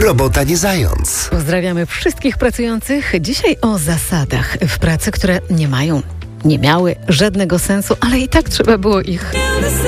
Robota nie zając. Pozdrawiamy wszystkich pracujących. Dzisiaj o zasadach w pracy, które nie miały żadnego sensu, ale i tak trzeba było ich